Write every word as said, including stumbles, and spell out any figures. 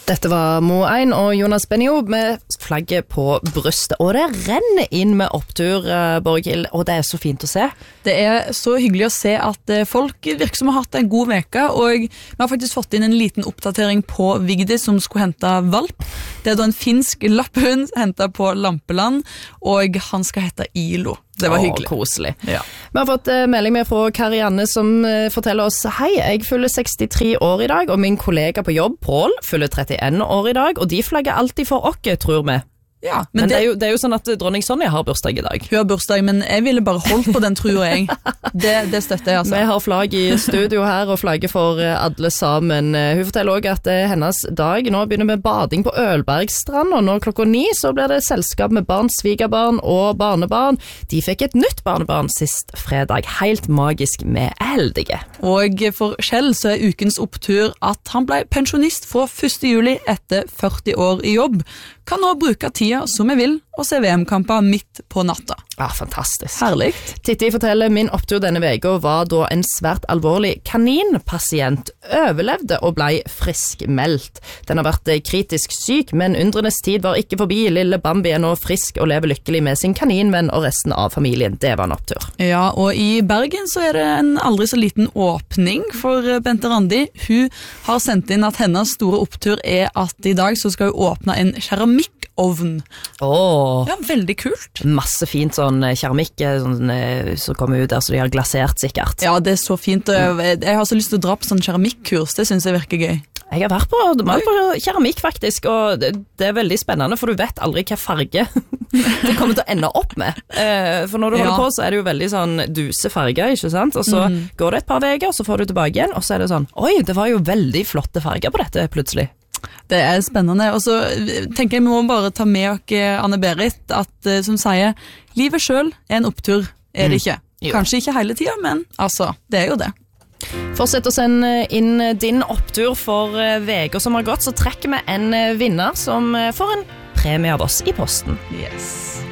Dette var Mo Ein og Jonas Benjo med flagget på brystet. Og det renner inn med opptur, Borghild, og det er så fint å se. Det er så hyggelig å se at folk virker som har hatt en god veke, og vi har faktisk fått inn en liten oppdatering på Vigdis som skulle hente valp. Det er da en finsk lapphund hentet på Lampeland, og han skal hete Ilo. Det var hyggelig. Åh, koselig. Ja. Vi har fått uh, melding med fra Karianne som uh, forteller oss: Hei, jeg fyller sekstitre år i dag, og min kollega på jobb, Paul, fyller trettien år i dag, og de flagger alltid for oss, tror vi. Ja, men, men det, det, er jo, det er jo sånn at dronning Sonja har bursdag i dag. Hun har bursdag, men jeg ville bare holdt på den, tror jeg. Det, det støtter jeg, altså. Vi har flagg i studio her, og flagger for alle sammen. Hun forteller også at hennes dag nå begynner med bading på Ølbergstrand, og nå klokka ni så blir det selskap med barn, svigerbarn og barnebarn. De fikk et nytt barnebarn sist fredag. Helt magisk, med heldige. Og for Kjell så er ukens opptur at han ble pensjonist fra første juli etter førti år i jobb. Kan nå bruke tida som jeg vil, og se V M-kamper midt på natta. Ja, fantastisk. Herlig. Titti forteller: min opptur denne veka var da en svært alvorlig kaninpasient overlevde og ble friskmeldt. Den har vært kritisk syk, men undrenes tid var ikke forbi. Lille Bambi er nå frisk og lever lykkelig med sin kaninvenn og resten av familien. Det var en opptur. Ja, og i Bergen så er det en aldri så liten åpning for Bente Randi. Hun har sendt inn at hennes store opptur er at i dag så skal hun åpne en keramikkovn. Åh. Ja, veldig kult. Masse fint sånn keramikk sånn, som kommer ut der, så de har glasert sikkert. Ja, det er så fint. Jeg, jeg har så lyst til å dra på sånn keramikkurs, det synes jeg virker gøy. Jeg har vært på, på keramikk faktisk, og det, det er veldig spennende, for du vet aldri hva farge det kommer til å ende opp med. For når du ja. holder på, så er det jo veldig sånn duse farger, ikke sant? Og så mm. går det et par veger, og så får du tilbake igjen, og så er det sånn: oi, det var jo veldig flotte farger på dette plutselig. Det er spennende, og så tenker jeg vi må bare ta med oss Anne-Berit, at som sier, livet selv er en opptur, er det ikke. Mm. Kanskje ikke hele tiden, men altså, det er jo det. Fortsett å sende inn din opptur for veker som har gått, så trekker vi en vinner som får en premie av oss i posten. Yes.